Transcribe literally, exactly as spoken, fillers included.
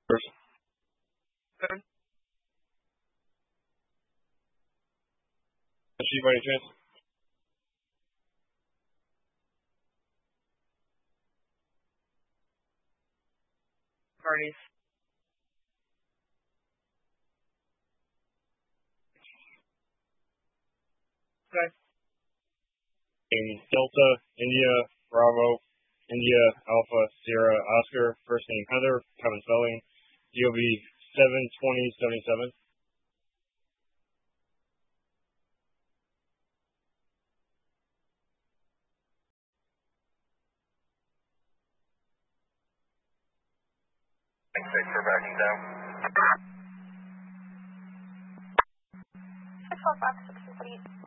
Person. Seven. She by any chance? Parties. Okay. In Delta, India, Bravo, India, Alpha, Sierra, Oscar, first name Heather, common spelling, D O B seven twenty seventy-seven. Thanks for backing down. six one five, six six eight.